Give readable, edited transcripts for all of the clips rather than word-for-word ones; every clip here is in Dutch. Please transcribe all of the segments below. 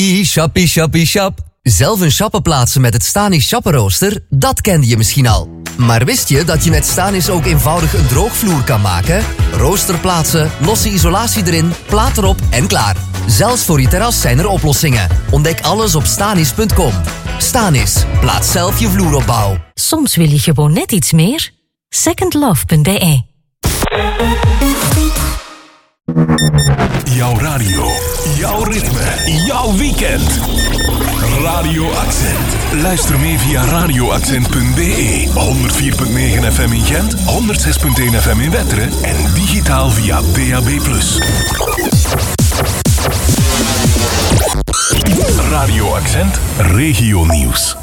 Shappie, shappie, shap. Zelf een shappen plaatsen met het Stanis shappenrooster, dat kende je misschien al. Maar wist je dat je met Stanis ook eenvoudig een droogvloer kan maken? Rooster plaatsen, losse isolatie erin, plaat erop en klaar. Zelfs voor je terras zijn er oplossingen. Ontdek alles op stanis.com. Stanis, plaats zelf je vloeropbouw. Soms wil je gewoon net iets meer. Secondlove.be. Jouw radio, jouw ritme, jouw weekend. Radio Accent. Luister mee via radioaccent.be. 104.9 FM in Gent, 106.1 FM in Wetteren en digitaal via DAB+. Radio Accent, regionieuws.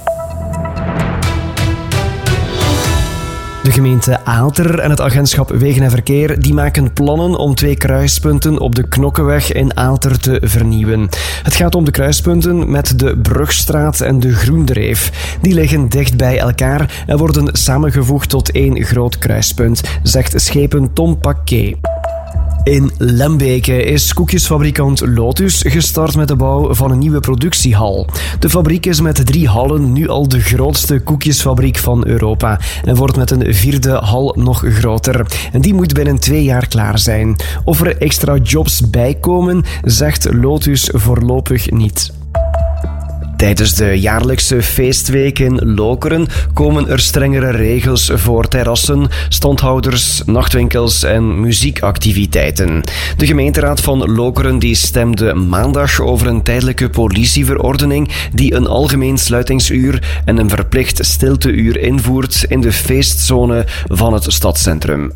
De gemeente Aalter en het agentschap Wegen en Verkeer die maken plannen om 2 kruispunten op de Knokkenweg in Aalter te vernieuwen. Het gaat om de kruispunten met de Brugstraat en de Groendreef. Die liggen dicht bij elkaar en worden samengevoegd tot 1 groot kruispunt, zegt schepen Tom Paquet. In Lembeke is koekjesfabrikant Lotus gestart met de bouw van een nieuwe productiehal. De fabriek is met 3 hallen nu al de grootste koekjesfabriek van Europa en wordt met een 4e hal nog groter. En die moet binnen 2 jaar klaar zijn. Of er extra jobs bijkomen, zegt Lotus voorlopig niet. Tijdens de jaarlijkse feestweek in Lokeren komen er strengere regels voor terrassen, standhouders, nachtwinkels en muziekactiviteiten. De gemeenteraad van Lokeren die stemde maandag over een tijdelijke politieverordening die een algemeen sluitingsuur en een verplicht stilteuur invoert in de feestzone van het stadscentrum.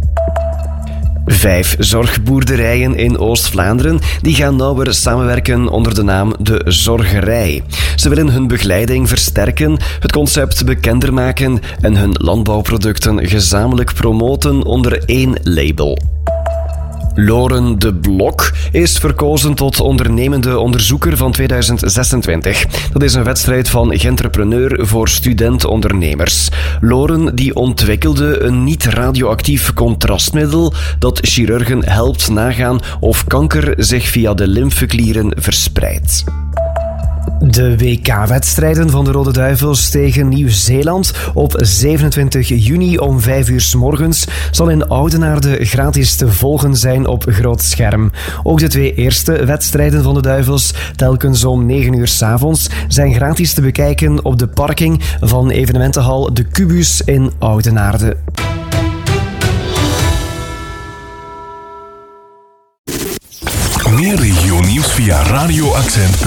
5 zorgboerderijen in Oost-Vlaanderen die gaan nauwer samenwerken onder de naam De Zorgerij. Ze willen hun begeleiding versterken, het concept bekender maken en hun landbouwproducten gezamenlijk promoten onder 1 label. Loren de Blok is verkozen tot ondernemende onderzoeker van 2026. Dat is een wedstrijd van Gentrepreneur voor student-ondernemers. Loren die ontwikkelde een niet-radioactief contrastmiddel dat chirurgen helpt nagaan of kanker zich via de lymfeklieren verspreidt. De WK-wedstrijden van de Rode Duivels tegen Nieuw-Zeeland op 27 juni om 5 uur 's morgens zal in Oudenaarde gratis te volgen zijn op groot scherm. Ook de 2 eerste wedstrijden van de Duivels, telkens om 9 uur 's avonds, zijn gratis te bekijken op de parking van evenementenhal De Kubus in Oudenaarde. Meer regionieuws via radioaccent.be.